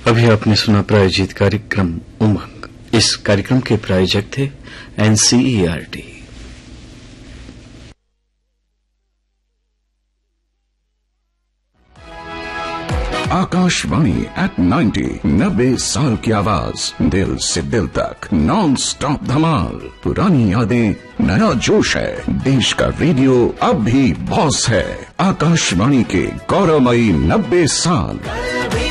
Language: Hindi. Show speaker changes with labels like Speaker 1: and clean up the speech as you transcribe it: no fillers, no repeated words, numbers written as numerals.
Speaker 1: अभी आपने सुना प्रायोजित कार्यक्रम उमंग। इस कार्यक्रम के प्रायोजक थे NCERT।
Speaker 2: आकाशवाणी एट 90 साल की आवाज, दिल से दिल तक नॉन स्टॉप धमाल। पुरानी यादें, नया जोश है। देश का रेडियो अब भी बॉस है। आकाशवाणी के गौरवमयी 90 साल।